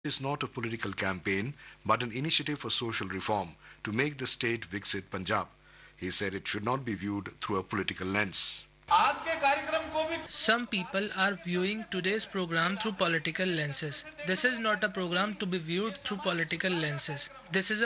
is not a political campaign but an initiative for social reform to make the state Viksit Punjab. He said it should not be viewed through a political lens. Some people are viewing today's program through political lenses. This is not a program to be viewed through political lenses. This is a